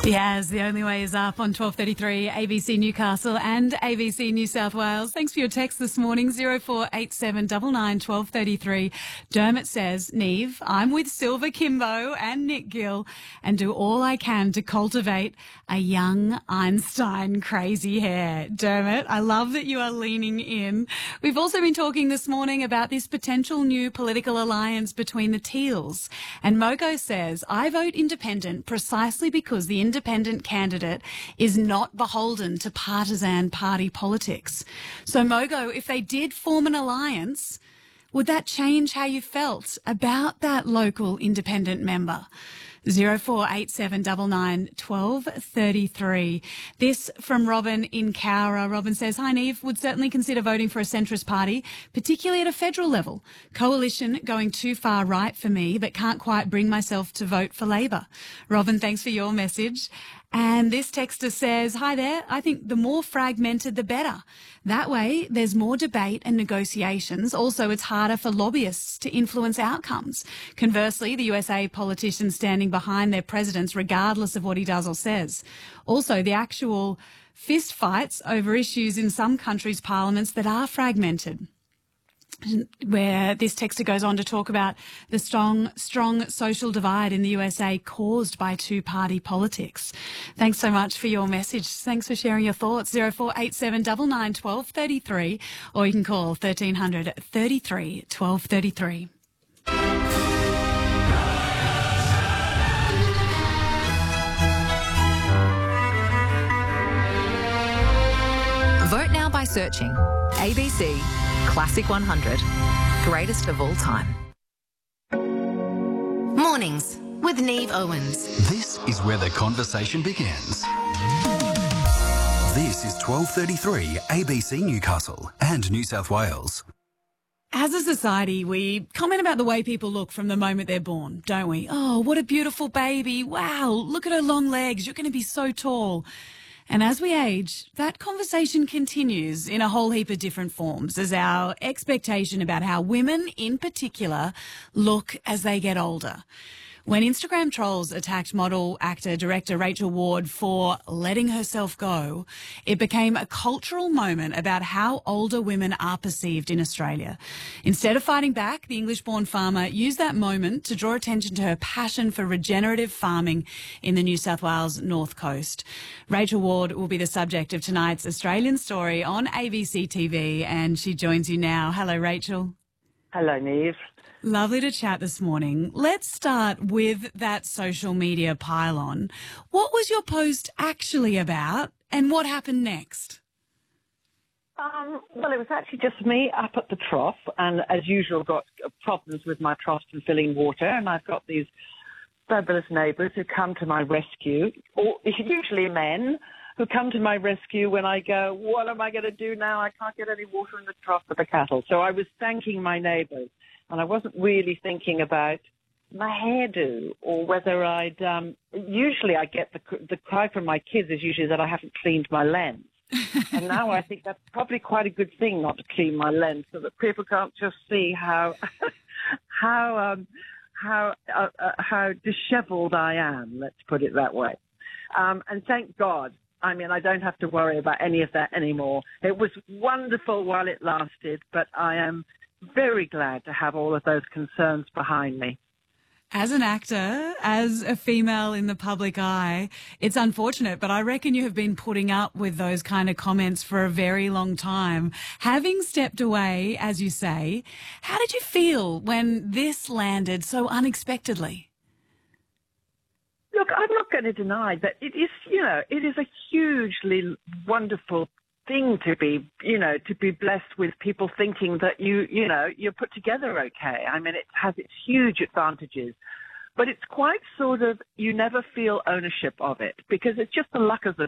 Yes, the only way is up on 1233 ABC Newcastle and ABC New South Wales. Thanks for your text this morning, 0487 99 1233. Dermot says, Neve, I'm with Silver Kimbo and Nick Gill and do all I can to cultivate a young Einstein crazy hair. Dermot, I love that you are leaning in. We've also been talking this morning about this potential new political alliance between the Teals. And Mogo says, I vote independent precisely because the independent candidate is not beholden to partisan party politics. So, Mogo, if they did form an alliance, would that change how you felt about that local independent member? 0487 99 1233. This from Robin in Cowra. Robin says, hi Neve, would certainly consider voting for a centrist party, particularly at a federal level. Coalition going too far right for me, but can't quite bring myself to vote for Labor. Robin, thanks for your message. And this texter says, hi there, I think the more fragmented, the better. That way, there's more debate and negotiations. Also, it's harder for lobbyists to influence outcomes. Conversely, the USA politicians standing behind their presidents, regardless of what he does or says. Also, the actual fist fights over issues in some countries' parliaments that are fragmented, where this texter goes on to talk about the strong social divide in the USA caused by two-party politics. Thanks so much for your message. Thanks for sharing your thoughts. 0487 99 1233, or you can call 1300 33 1233. Vote now by searching ABC Classic 100, greatest of all time. Mornings with Neve Owens. This is where the conversation begins. This is 1233 ABC Newcastle and New South Wales. As a society, we comment about the way people look from the moment they're born, don't we? Oh, what a beautiful baby. Wow, look at her long legs. You're going to be so tall. And as we age, that conversation continues in a whole heap of different forms as our expectation about how women in particular look as they get older. When Instagram trolls attacked model, actor, director Rachel Ward for letting herself go, it became a cultural moment about how older women are perceived in Australia. Instead of fighting back, the English-born farmer used that moment to draw attention to her passion for regenerative farming in the New South Wales North Coast. Rachel Ward will be the subject of tonight's Australian Story on ABC TV, and she joins you now. Hello, Rachel. Hello, Neve. Lovely to chat this morning. Let's start with that social media pile-on. What was your post actually about and what happened next? Well, it was actually just me up at the trough and, as usual, got problems with my trough and filling water, and I've got these fabulous neighbours who come to my rescue, or usually men, who come to my rescue when I go, what am I going to do now? I can't get any water in the trough for the cattle. So I was thanking my neighbours. And I wasn't really thinking about my hairdo or whether usually I get the cry from my kids is usually that I haven't cleaned my lens. And now I think that's probably quite a good thing not to clean my lens so that people can't just see how disheveled I am, let's put it that way. And thank God. I mean, I don't have to worry about any of that anymore. It was wonderful while it lasted, but I am very glad to have all of those concerns behind me. As an actor, as a female in the public eye, it's unfortunate, but I reckon you have been putting up with those kind of comments for a very long time. Having stepped away, as you say, how did you feel when this landed so unexpectedly? Look, I'm not going to deny that it is a hugely wonderful thing to be blessed with people thinking that you're put together okay. I mean, it has its huge advantages, but it's quite sort of, you never feel ownership of it because it's just the luck of the